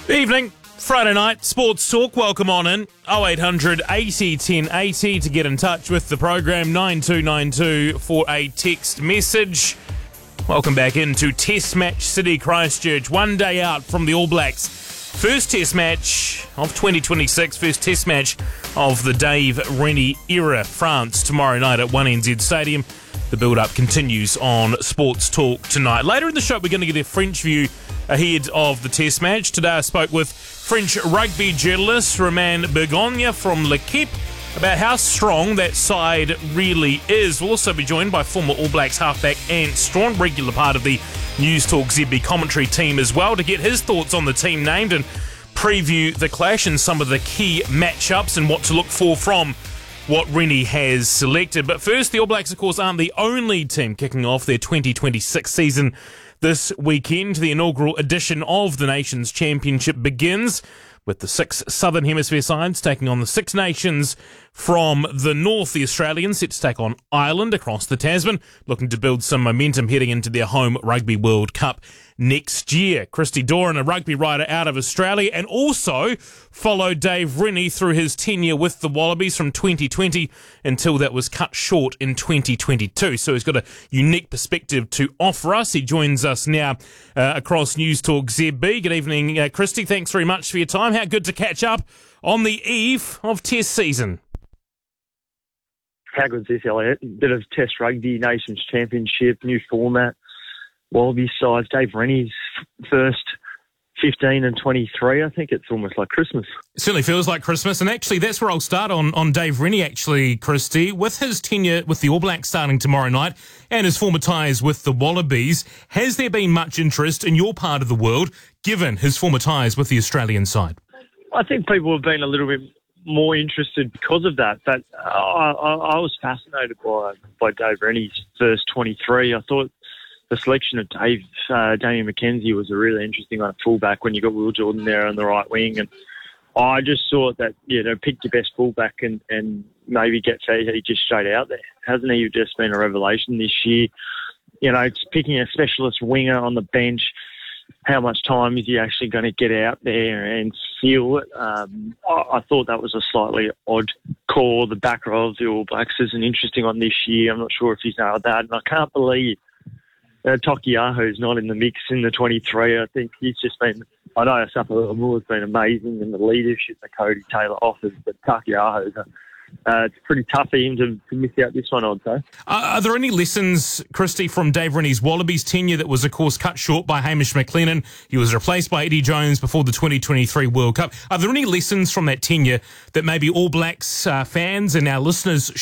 Evening, Friday night, Sports Talk. Welcome on in. 0800 80 10 80 to get in touch with the program. 9292 for a text message. Welcome back into Test Match City Christchurch. 1 day out from the All Blacks. First Test match of 2026. First Test match of the Dave Rennie era. France tomorrow night at 1NZ Stadium. The build-up continues on Sports Talk tonight. Later in the show, we're going to get a French view ahead of the Test match. Today I spoke with French rugby journalist Romain Bergogne from L'Equipe about how strong that side really is. We'll also be joined by former All Blacks halfback Ant Strachan, regular part of the News Talk ZB commentary team as well, to get his thoughts on the team named and preview the clash and some of the key matchups and what to look for from what Rennie has selected. But first, the All Blacks, of course, aren't the only team kicking off their 2026 season this weekend. The inaugural edition of the Nations Championship begins with the 6 Southern Hemisphere sides taking on the 6 nations from the north. The Australians set to take on Ireland across the Tasman, looking to build some momentum heading into their home Rugby World Cup next year. Christy Doran, a rugby writer out of Australia, and also followed Dave Rennie through his tenure with the Wallabies from 2020 until that was cut short in 2022. So he's got a unique perspective to offer us. He joins us now across News Talk ZB. Good evening, Christy. Thanks very much for your time. How good to catch up on the eve of Test season. How good's this, Elliot? Bit of Test Rugby, Nations Championship, new format. Wallaby sides, Dave Rennie's first 15 and 23. I think it's almost like Christmas. It certainly feels like Christmas, and actually that's where I'll start on Dave Rennie, actually, Christy. With his tenure with the All Blacks starting tomorrow night and his former ties with the Wallabies, has there been much interest in your part of the world, given his former ties with the Australian side? I think people have been a little bit more interested because of that, but I was fascinated by Dave Rennie's first 23. I thought the selection of Damian McKenzie was a really interesting one at fullback when you got Will Jordan there on the right wing, and I just thought that, pick your best fullback and maybe get Fahey just straight out there. Hasn't he just been a revelation this year? It's picking a specialist winger on the bench. How much time is he actually going to get out there and feel it? I thought that was a slightly odd call. The back row of the All Blacks is an interesting one this year. I'm not sure if he's nailed that, and I can't believe Tokiaho's not in the mix in the 23. I think he's just been, I know Sapamoa's been amazing in the leadership that Cody Taylor offers, but Tokiaho's it's pretty tough for him to miss out this one, I'd say. Are there any lessons, Christy, from Dave Rennie's Wallabies tenure that was, of course, cut short by Hamish McLennan? He was replaced by Eddie Jones before the 2023 World Cup. Are there any lessons from that tenure that maybe All Blacks fans and our listeners